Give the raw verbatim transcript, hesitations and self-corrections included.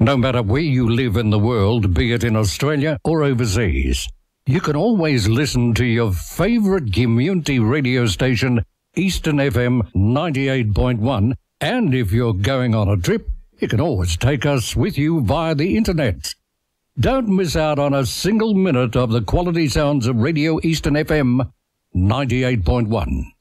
No matter where you live in the world, be it in Australia or overseas, you can always listen to your favourite community radio station, Eastern F M ninety-eight point one, and if you're going on a trip, you can always take us with you via the internet. Don't miss out on a single minute of the quality sounds of Radio Eastern F M ninety-eight point one.